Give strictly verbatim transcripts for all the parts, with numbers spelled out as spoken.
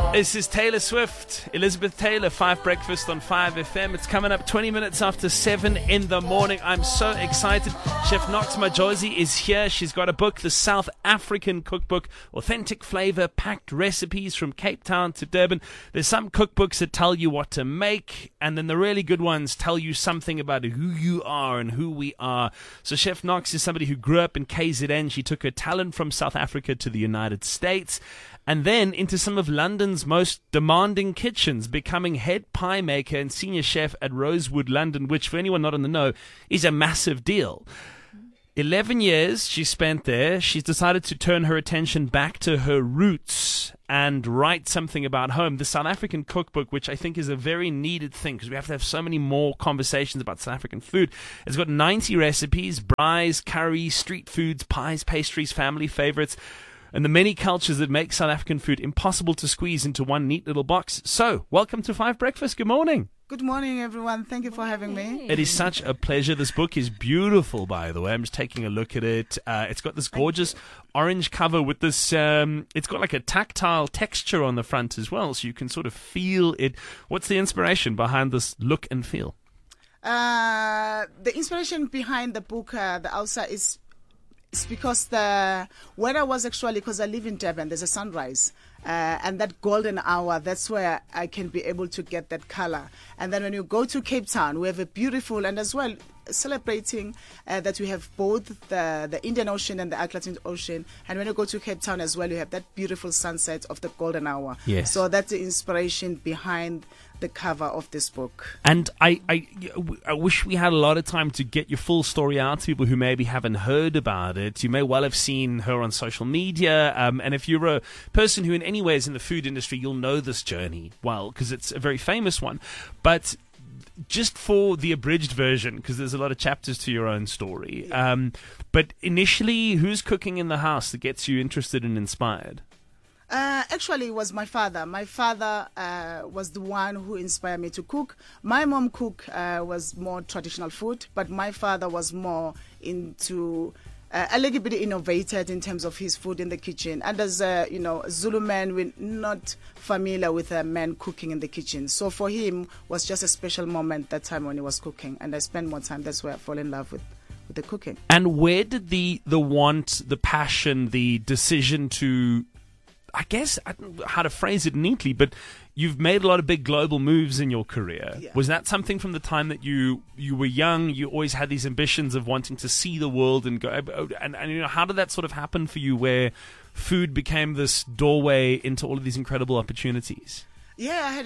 This is Taylor Swift, Elizabeth Taylor, five Breakfast on five F M. It's coming up twenty minutes after seven in the morning. I'm so excited. Chef Knox Majosi is here. She's got a book, The South African Cookbook, authentic flavor, packed recipes from Cape Town to Durban. There's some cookbooks that tell you what to make, and then the really good ones tell you something about who you are and who we are. So Chef Knox is somebody who grew up in K Z N. She took her talent from South Africa to the United States, and then into some of London's most demanding kitchens, becoming head pie maker and senior chef at Rosewood London, which for anyone not in the know is a massive deal. Eleven years she spent there. She's decided to turn her attention back to her roots and write something about home. The South African Cookbook, which I think is a very needed thing because we have to have so many more conversations about South African food. It's got ninety recipes, braais, curries, street foods, pies, pastries, family favorites, and the many cultures that make South African food impossible to squeeze into one neat little box. So, welcome to Five Breakfast. Good morning. Good morning, everyone. Thank you for having me. It is such a pleasure. This book is beautiful, by the way. I'm just taking a look at it. Uh, it's got this gorgeous orange cover with this, um, it's got like a tactile texture on the front as well, so you can sort of feel it. What's the inspiration behind this look and feel? Uh, the inspiration behind the book, uh, the outside, is It's because the when I was actually, because I live in Durban, there's a sunrise, uh, and that golden hour, that's where I can be able to get that color. And then when you go to Cape Town, we have a beautiful, and as well celebrating uh, that we have both the the Indian Ocean and the Atlantic Ocean. And when you go to Cape Town as well, you have that beautiful sunset of the golden hour. Yes. So that's the inspiration behind the cover of this book. And I, I, I wish we had a lot of time to get your full story out to people who maybe haven't heard about it. You may well have seen her on social media. Um, and if you're a person who in any way is in the food industry, you'll know this journey well, because it's a very famous one. But just for the abridged version, because there's a lot of chapters to your own story. Um, but initially, who's cooking in the house that gets you interested and inspired? Uh, actually, it was my father. My father uh, was the one who inspired me to cook. My mom cook uh, was more traditional food, but my father was more into uh, a little bit innovated in terms of his food in the kitchen. And as a you know Zulu man, we're not familiar with a man cooking in the kitchen. So for him, was just a special moment that time when he was cooking, and I spent more time. That's where I fall in love with. with the cooking. And where did the the want, the passion, the decision to, I guess, I don't know how to phrase it neatly, but you've made a lot of big global moves in your career. Yeah. Was that something from the time that you, you were young, you always had these ambitions of wanting to see the world and go, and, and you know, how did that sort of happen for you where food became this doorway into all of these incredible opportunities? Yeah, I had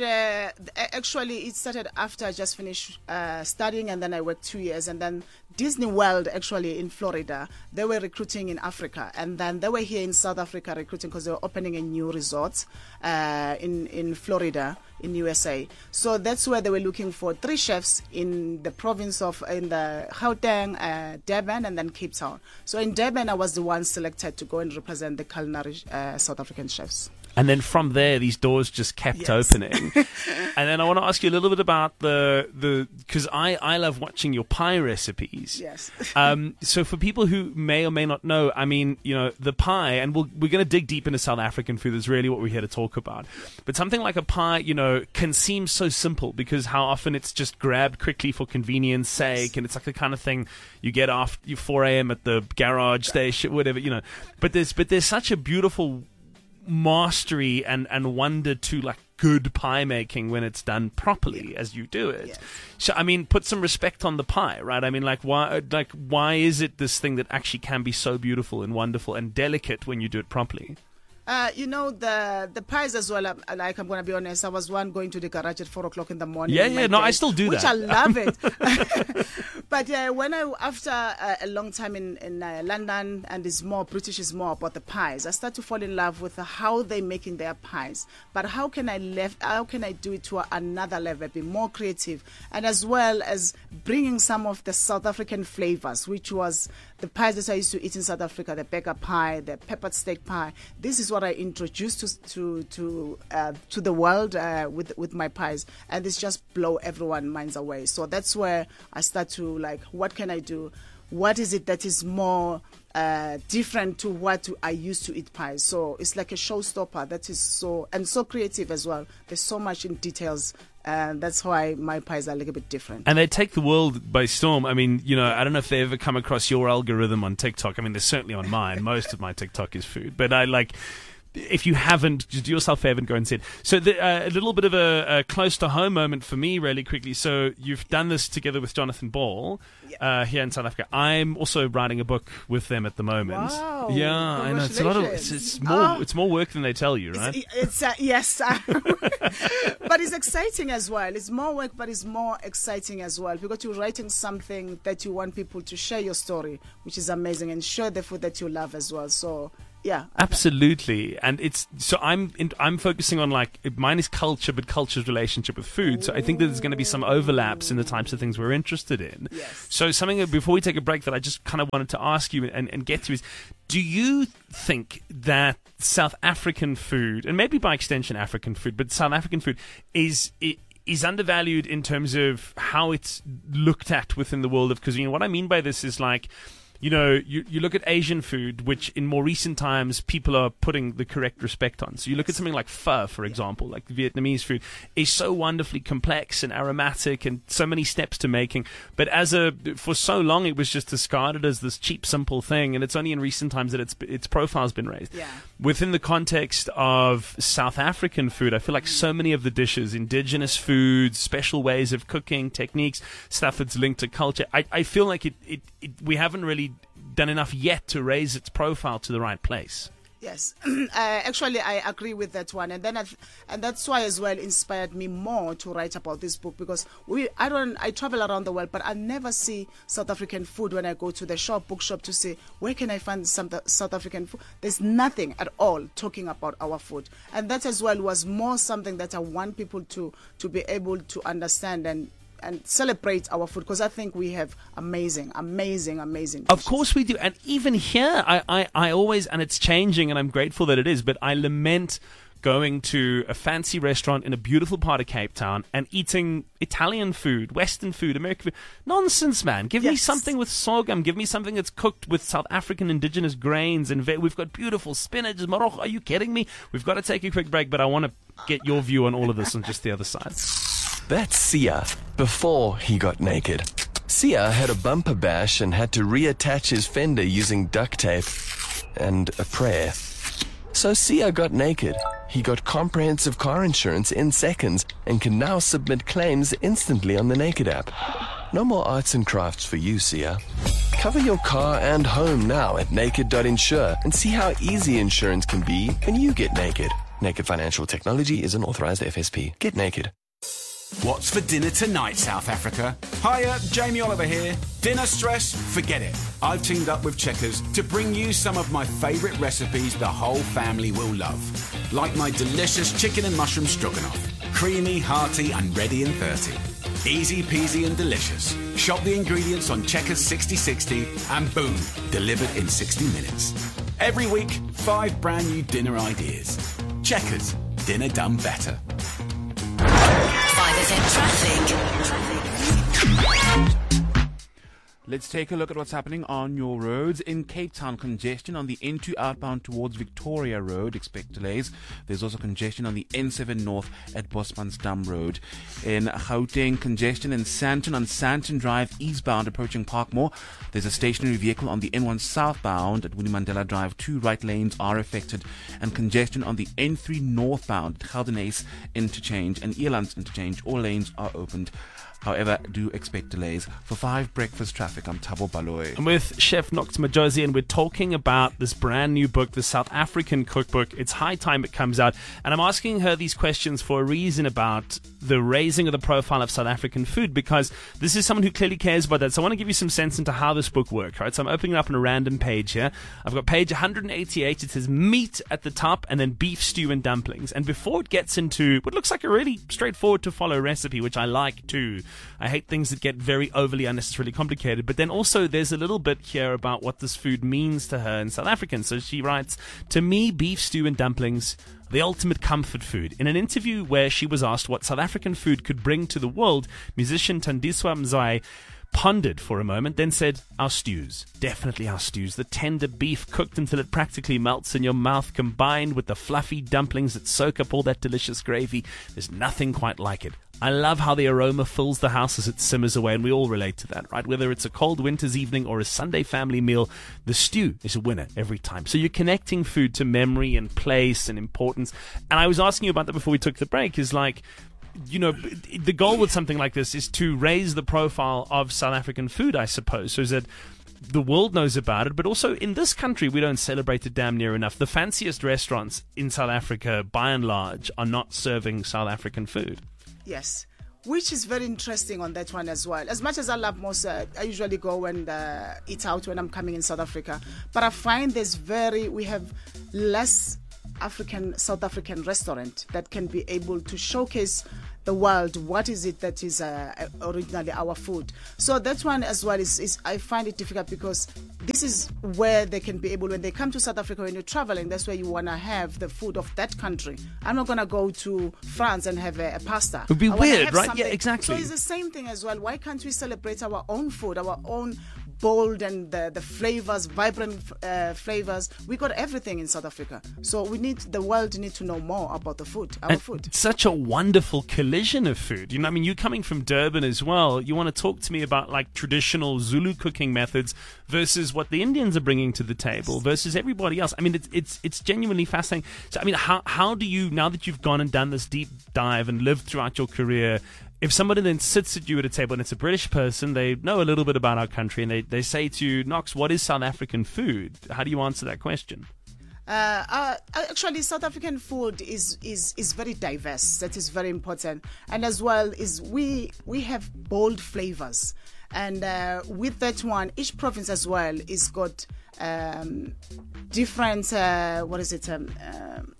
a, actually it started after I just finished uh, studying, and then I worked two years, and then Disney World actually in Florida, they were recruiting in Africa, and then they were here in South Africa recruiting because they were opening a new resort uh, in, in Florida in U S A. So that's where they were looking for three chefs in the province of, in the Gauteng, uh, Durban, and then Cape Town. So in Durban, I was the one selected to go and represent the culinary uh, South African chefs. And then from there, these doors just kept Yes. opening. And then I want to ask you a little bit about the, the because I, I love watching your pie recipes. Yes. um, so for people who may or may not know, I mean, you know, the pie, and we'll, we're going to dig deep into South African food. That's really what we're here to talk about. But something like a pie, you know, can seem so simple because how often it's just grabbed quickly for convenience sake. And it's like the kind of thing you get after four a.m. at the garage station, whatever, you know. But there's, but there's such a beautiful mastery and and wonder to like good pie making when it's done properly, yeah, as you do it. Yes. So I mean, put some respect on the pie, right? I mean, like why like why is it this thing that actually can be so beautiful and wonderful and delicate when you do it properly? Uh, you know, the the pies as well, um, like I'm going to be honest, I was one going to the garage at four o'clock in the morning. Yeah, yeah, no, I still do which that. Which I love it. But uh, when I, after uh, a long time in, in uh, London, and it's more, British is more about the pies, I start to fall in love with how they're making their pies. But how can I left, how can I do it to another level, be more creative, and as well as bringing some of the South African flavors, which was the pies that I used to eat in South Africa, the burger pie, the peppered steak pie. This is what I introduced to to to, uh, to the world uh, with with my pies, and this just blow everyone's minds away. So that's where I start to like, what can I do? What is it that is more uh, different to what I used to eat pies. So it's like a showstopper that is so, and so creative as well. There's so much in details. And that's why my pies are a little bit different. And they take the world by storm. I mean, you know, I don't know if they ever come across your algorithm on TikTok. I mean, they're certainly on mine. Most of my TikTok is food. But I like... If you haven't, just do yourself a favor and go and see it. So the, uh, a little bit of a, a close-to-home moment for me, really quickly. So you've done this together with Jonathan Ball uh, here in South Africa. I'm also writing a book with them at the moment. Wow! Yeah, I know. It's a lot of. It's, it's more. Oh. It's more work than they tell you, right? It's, it's uh, yes, but it's exciting as well. It's more work, but it's more exciting as well because you're writing something that you want people to share your story, which is amazing, and share the food that you love as well. So. Yeah, absolutely, and it's so I'm in, I'm focusing on like mine is culture, but culture's relationship with food. So I think that there's going to be some overlaps in the types of things we're interested in. Yes. So something that, before we take a break that I just kind of wanted to ask you and, and get to is, do you think that South African food, and maybe by extension African food, but South African food is it, is undervalued in terms of how it's looked at within the world of cuisine? What I mean by this is like, you know, you, you look at Asian food, which in more recent times people are putting the correct respect on. So you look at something like pho, for example, like Vietnamese food, is so wonderfully complex and aromatic and so many steps to making. But as a for so long, it was just discarded as this cheap, simple thing. And it's only in recent times that its its profile's been raised. Yeah. Within the context of South African food, I feel like so many of the dishes, indigenous foods, special ways of cooking, techniques, stuff that's linked to culture, I, I feel like it, it, it we haven't really done enough yet to raise its profile to the right place. Yes, uh, actually, I agree with that one, and then I th- and that's why as well inspired me more to write about this book because we I don't I travel around the world, but I never see South African food when I go to the shop bookshop to say where can I find some South African food. There's nothing at all talking about our food, and that as well was more something that I want people to to be able to understand and. and celebrate our food because I think we have amazing, amazing, amazing dishes. Of course we do. And even here, I, I, I always, and it's changing and I'm grateful that it is, but I lament going to a fancy restaurant in a beautiful part of Cape Town and eating Italian food, Western food, American food. Nonsense, man. Give yes. me something with sorghum. Give me something that's cooked with South African indigenous grains. And ve- we've got beautiful spinach. Morocco. Are you kidding me? We've got to take a quick break, but I want to get your view on all of this on just the other side. That's Sia, before he got naked. Sia had a bumper bash and had to reattach his fender using duct tape and a prayer. So Sia got naked. He got comprehensive car insurance in seconds and can now submit claims instantly on the Naked app. No more arts and crafts for you, Sia. Cover your car and home now at naked dot insure and see how easy insurance can be when you get naked. Naked Financial Technology is an authorized F S P. Get naked. What's for dinner tonight, South Africa? Hiya, Jamie Oliver here. Dinner stress? Forget it. I've teamed up with Checkers to bring you some of my favourite recipes the whole family will love. Like my delicious chicken and mushroom stroganoff. Creamy, hearty and ready in thirty. Easy peasy and delicious. Shop the ingredients on Checkers sixty sixty and boom, delivered in sixty minutes. Every week, five brand new dinner ideas. Checkers, dinner done better. five F M traffic. Let's take a look at what's happening on your roads. In Cape Town, congestion on the N two outbound towards Victoria Road. Expect delays. There's also congestion on the N seven north at Bosmansdam Road. In Gauteng, congestion in Sandton on Sandton Drive eastbound approaching Parkmore. There's a stationary vehicle on the N one southbound at Winnie Mandela Drive. Two right lanes are affected. And congestion on the N three northbound at Geldenhuys Interchange and Elands Interchange. All lanes are opened. However, do expect delays. For five breakfast traffic, I'm Thabo Baloyi. I'm with Chef Nox Majosi, and we're talking about this brand new book, the South African Cookbook. It's high time it comes out. And I'm asking her these questions for a reason about the raising of the profile of South African food, because this is someone who clearly cares about that. So I want to give you some sense into how this book works, right? So I'm opening it up on a random page here. I've got page one eighty-eight. It says meat at the top and then beef stew and dumplings. And before it gets into what looks like a really straightforward to follow recipe, which I like too, I hate things that get very overly unnecessarily complicated. But then also there's a little bit here about what this food means to her in South African. So she writes, to me, beef stew and dumplings, the ultimate comfort food. In an interview where she was asked what South African food could bring to the world, musician Thandiswa Mzwayi pondered for a moment, then said, our stews. Definitely our stews. The tender beef cooked until it practically melts in your mouth, combined with the fluffy dumplings that soak up all that delicious gravy. There's nothing quite like it. I love how the aroma fills the house as it simmers away, and we all relate to that, right? Whether it's a cold winter's evening or a Sunday family meal, the stew is a winner every time. So you're connecting food to memory and place and importance. And I was asking you about that before we took the break, is like, you know, the goal with something like this is to raise the profile of South African food, I suppose, so that the world knows about it. But also in this country, we don't celebrate it damn near enough. The fanciest restaurants in South Africa, by and large, are not serving South African food. Yes, which is very interesting on that one as well. As much as I love most, uh, I usually go and uh, eat out when I'm coming in South Africa. But I find there's very, we have less African, South African restaurant that can be able to showcase the world what is it that is uh, originally our food. So that one as well is, is I find it difficult, because this is where they can be able, when they come to South Africa, when you're traveling, that's where you want to have the food of that country. I'm not going to go to France and have a, a pasta. It would be I wanna weird, have right? something. Yeah, exactly. So it's the same thing as well. Why can't we celebrate our own food, our own bold and the, the flavors, vibrant uh, flavors? We got everything in South Africa. So we need, the world need to know more about the food, our And food. Such a wonderful collision of food. You know, I mean, you coming from Durban as well, you want to talk to me about like traditional Zulu cooking methods versus what the Indians are bringing to the table versus everybody else. I mean, it's it's it's genuinely fascinating. So, I mean, how how do you, now that you've gone and done this deep dive and lived throughout your career, if somebody then sits at you at a table and it's a British person, they know a little bit about our country, and they, they say to you, Knox, what is South African food? How do you answer that question? Uh, uh, actually, South African food is, is, is very diverse. That is very important. And as well is we we have bold flavors. And uh, with that one, each province as well is got um, different, uh, what is it, um, um,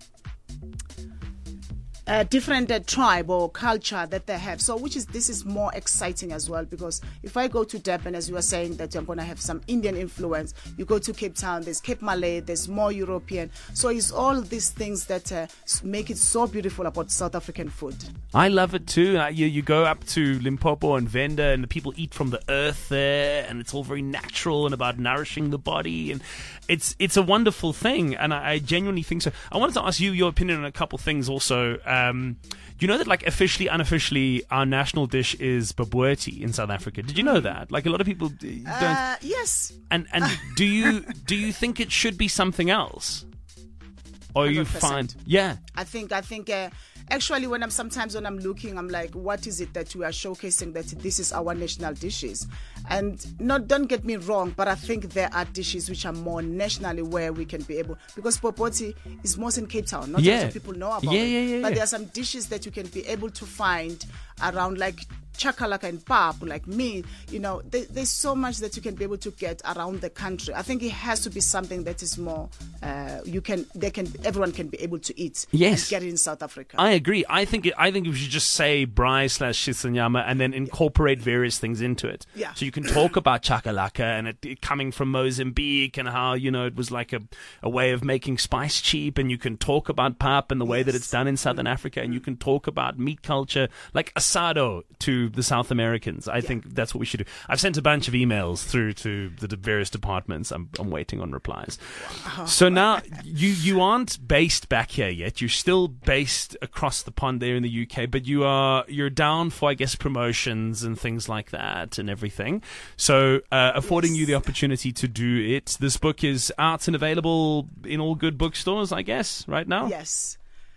Uh, different uh, tribe or culture that they have. So which is, this is more exciting as well, because if I go to Durban, as you were saying, that I'm going to have some Indian influence, you go to Cape Town, there's Cape Malay, there's more European. So it's all these things that uh, make it so beautiful about South African food. I love it too. Uh, you, you go up to Limpopo and Venda, and the people eat from the earth there, and it's all very natural and about nourishing the body, and it's it's a wonderful thing, and I, I genuinely think so. I wanted to ask you your opinion on a couple things also. Um, you know that, like, officially, unofficially, our national dish is bobotie in South Africa. Did you know that? Like, a lot of people don't. Uh, yes. And and do you do you think it should be something else? Or you one hundred find, percent. yeah. I think I think uh, actually when I'm sometimes when I'm looking, I'm like, what is it that we are showcasing that this is our national dishes? And not, don't get me wrong, but I think there are dishes which are more nationally where we can be able, because bobotie is most in Cape Town, not Yeah. a lot of people know about Yeah, it. yeah, yeah, but yeah. there are some dishes that you can be able to find around, like chakalaka and pap, like me, you know, there, there's so much that you can be able to get around the country. I think it has to be something that is more, uh, you can, they can, everyone can be able to eat. Yes. And get it in South Africa. I agree. I think it, I think we should just say braai slash shisanyama and then incorporate various things into it. Yeah. So you can talk about chakalaka and it, it coming from Mozambique and how, you know, it was like a, a way of making spice cheap, and you can talk about pap and the way that Yes. it's done in Southern Africa, and you can talk about meat culture like asado to the South Americans. I think that's what we should do. I've sent a bunch of emails through to the d- various departments. I'm, I'm waiting on replies. So now you, you aren't based back here yet. You're still based across the pond there in the U K, but you are, you're down for, I guess, promotions and things like that and everything. So uh, affording Yes. you the opportunity to do it. This book is out and available in all good bookstores, I guess, right now? Yes.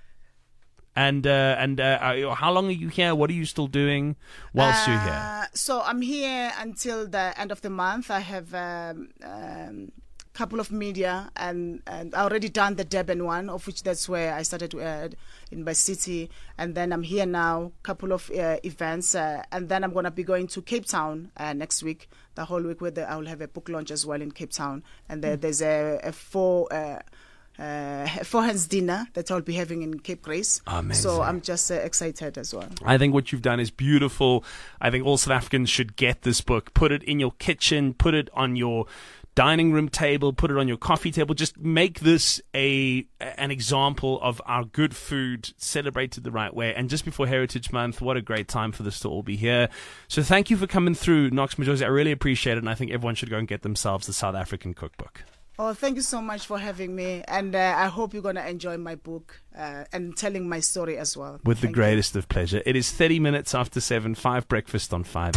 And uh, and uh, uh, how long are you here? What are you still doing whilst you're here? Uh, so I'm here until the end of the month. I have um, um, couple of media, and, and I already done the Durban one, of which that's where I started uh, in my city, and then I'm here now. Couple of uh, events, uh, and then I'm gonna be going to Cape Town uh, next week, the whole week. Where the, I will have a book launch as well in Cape Town, and there, there's a, a four. Uh, Uh, four hands dinner that I'll be having in Cape Grace. Amazing. So I'm just uh, excited as well. I think what you've done is beautiful. I think all South Africans should get this book. Put it in your kitchen. Put it on your dining room table, put it on your coffee table. Just make this a an example of our good food celebrated the right way. And just before Heritage Month, what a great time for this to all be here. So thank you for coming through, Knox Majosi. I really appreciate it, and I think everyone should go and get themselves the South African Cookbook. Oh, thank you so much for having me. And uh, I hope you're going to enjoy my book uh, and telling my story as well. With thank the greatest you. of pleasure. It is thirty minutes after seven, five breakfast on five.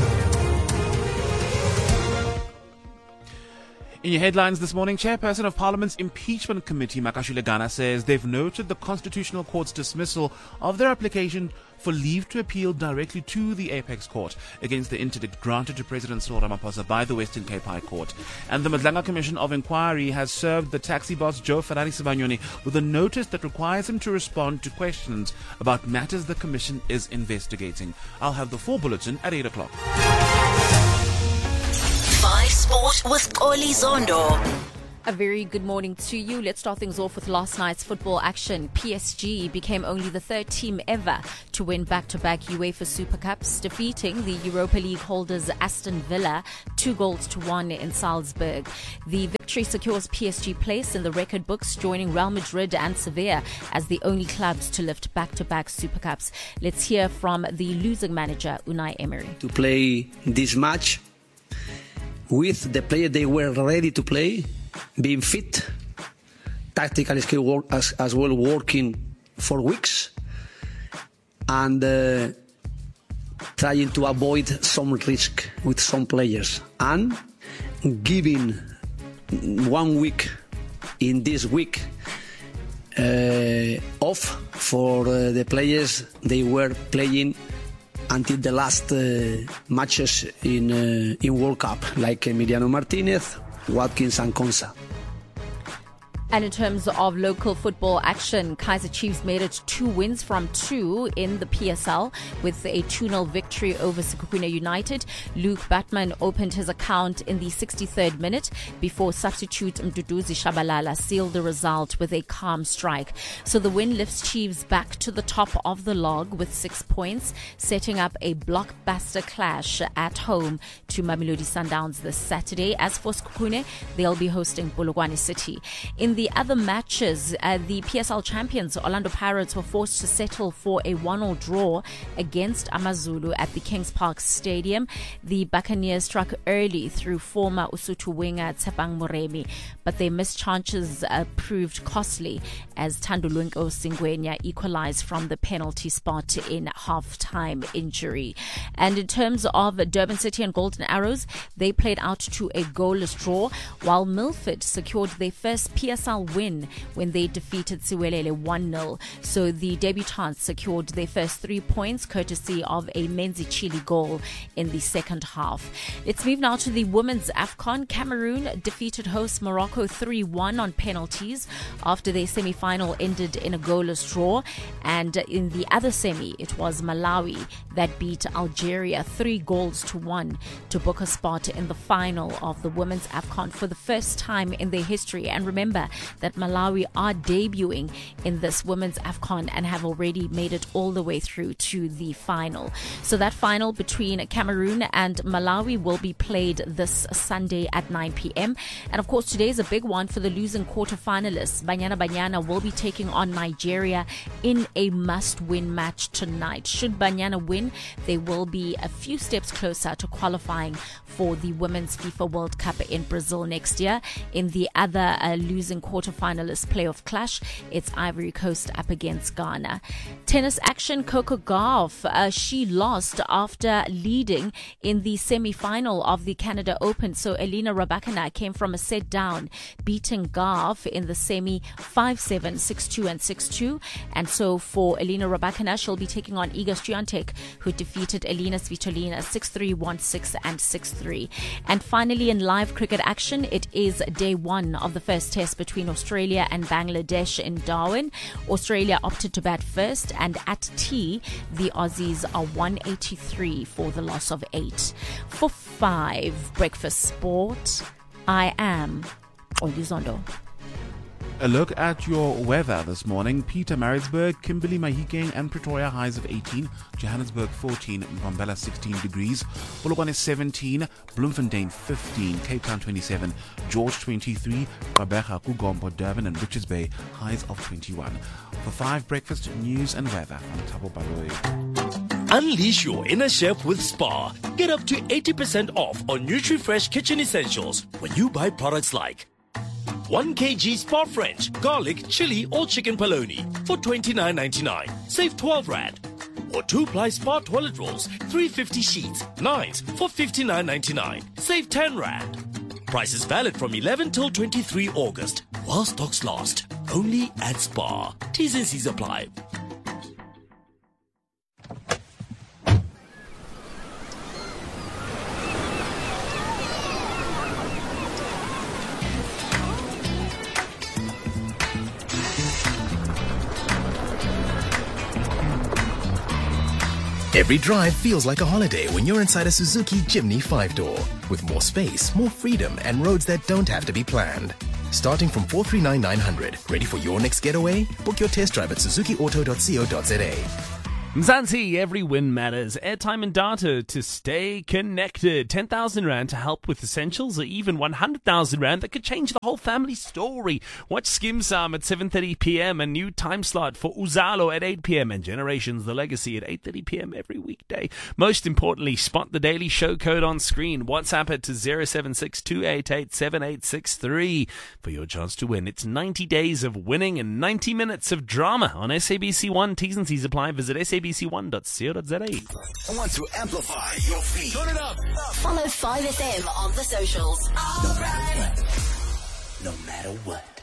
In your headlines this morning, Chairperson of Parliament's Impeachment Committee, Makashule Gana, says they've noted the Constitutional Court's dismissal of their application for leave to appeal directly to the Apex Court against the interdict granted to President Cyril Ramaphosa by the Western Cape High Court. And the Madlanga Commission of Inquiry has served the taxi boss Joe Ferrari Sibanyoni with a notice that requires him to respond to questions about matters the Commission is investigating. I'll have the full bulletin at eight o'clock. Five Sport with Oli Zondo. A very good morning to you. Let's start things off with last night's football action. P S G became only the third team ever to win back-to-back UEFA Super Cups, defeating the Europa League holders Aston Villa two goals to one in Salzburg. The victory secures P S G place in the record books, joining Real Madrid and Sevilla as the only clubs to lift back-to-back Super Cups. Let's hear from the losing manager, Unai Emery. To play this match with the players they were ready to play, being fit, tactical skill work as, as well, working for weeks, and uh, trying to avoid some risk with some players, and giving one week in this week uh, off for uh, the players they were playing until the last uh, matches in uh, in World Cup, like Emiliano Martinez, Watkins and Konsa. And in terms of local football action, Kaizer Chiefs made it two wins from two in the P S L with a two nil victory over Sekhukhune United. Luke Batman opened his account in the sixty-third minute before substitute Mduduzi Shabalala sealed the result with a calm strike. So the win lifts Chiefs back to the top of the log with six points, setting up a blockbuster clash at home to Mamelodi Sundowns this Saturday. As for Sekhukhune, they'll be hosting Polokwane City. In the other matches, uh, the P S L champions Orlando Pirates were forced to settle for a one all draw against Amazulu at the Kings Park Stadium. The Buccaneers struck early through former Usuthu winger Tsepang Moremi, but their missed chances uh, proved costly as Tandulunko Singwenya equalized from the penalty spot in half-time injury. And in terms of Durban City and Golden Arrows, they played out to a goalless draw, while Milford secured their first P S L win when they defeated Siwelele one nil. So the debutants secured their first three points courtesy of a Menzi Chili goal in the second half. Let's move now to the women's AFCON. Cameroon defeated host Morocco three one on penalties after their semi-final ended in a goalless draw. And in the other semi, it was Malawi that beat Algeria three goals to one to book a spot in the final of the women's AFCON for the first time in their history. And remember that Malawi are debuting in this women's AFCON and have already made it all the way through to the final. So that final between Cameroon and Malawi will be played this Sunday at nine p.m. And of course, today is a big one for the losing quarterfinalists. Banyana Banyana will be taking on Nigeria in a must-win match tonight. Should Banyana win, they will be a few steps closer to qualifying for the Women's FIFA World Cup in Brazil next year. In the other uh, losing quarterfinalist playoff clash, it's Ivory Coast up against Ghana. Tennis action, Coco Gauff, uh, she lost after leading in the semi-final of the Canada Open. So Elena Rybakina came from a set down, beating Gauff in the semi five seven, six two and six two. And so for Elena Rybakina, she'll be taking on Iga Swiatek, who defeated Elena Svitolina six three, one six and six three. And finally, in live cricket action, it is day one of the first test between Australia and Bangladesh in Darwin. Australia opted to bat first, and at tea, the Aussies are one eighty-three for the loss of eight. For five Breakfast Sport, I am Oli Zondo. A look at your weather this morning. Pietermaritzburg, Kimberley, Mahikeng and Pretoria highs of eighteen, Johannesburg fourteen, Mbombela sixteen degrees, Polokwane seventeen, Bloemfontein fifteen, Cape Town twenty-seven, George twenty-three, Gqeberha, Kugombo, Durban and Richards Bay highs of twenty-one. For five breakfast news and weather, I'm Thabo Baloyi. Unleash your inner chef with Spar. Get up to eighty percent off on NutriFresh kitchen essentials when you buy products like one kilogram Spar French, garlic, chili or chicken polony for twenty-nine ninety-nine. Save twelve rand. Or two-ply Spar toilet rolls, three hundred fifty sheets, nines for fifty-nine ninety-nine. Save ten rand. Prices valid from eleven till twenty-three August. While stocks last. Only at Spar. T's and C's apply. Every drive feels like a holiday when you're inside a Suzuki Jimny five-door. With more space, more freedom, and roads that don't have to be planned. Starting from four three nine nine hundred. Ready for your next getaway? Book your test drive at suzuki auto dot co dot za. Mzansi, every win matters. Airtime and data to stay connected. ten thousand rand to help with essentials, or even one hundred thousand rand that could change the whole family story. Watch Skim Sam at seven thirty p.m. A new time slot for Uzalo at eight p.m. and Generations The Legacy at eight thirty p.m. every weekday. Most importantly, spot the daily show code on screen. WhatsApp it to zero seven six two eight eight seven eight six three for your chance to win. It's ninety days of winning and ninety minutes of drama on S A B C one. T's and C's apply. Visit S A B C one dot co dot za. I want to amplify your feed. Turn it up. Follow five F M on the socials. No matter what. No matter what.